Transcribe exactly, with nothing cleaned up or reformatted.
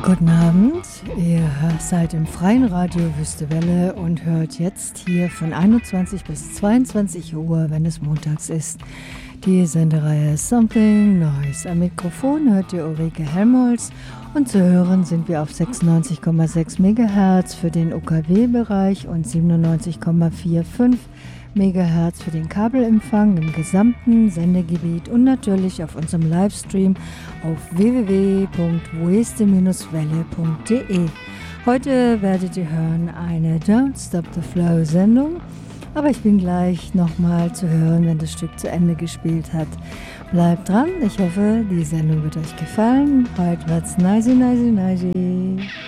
Guten Abend, ihr seid im freien Radio Wüste Welle und hört jetzt hier von einundzwanzig bis zweiundzwanzig Uhr, wenn es montags ist, die Sendereihe Something Noise. Am Mikrofon hört ihr Ulrike Helmholtz und zu hören sind wir auf sechsundneunzig Komma sechs Megahertz für den U K W-Bereich und siebenundneunzig Komma fünfundvierzig Megahertz für den Kabelempfang im gesamten Sendegebiet und natürlich auf unserem Livestream auf w w w punkt weste welle punkt de. Heute werdet ihr hören eine Don't Stop the Flow Sendung, aber ich bin gleich nochmal zu hören, wenn das Stück zu Ende gespielt hat. Bleibt dran, ich hoffe, die Sendung wird euch gefallen. Heute wird's nicey, nicey, nicey.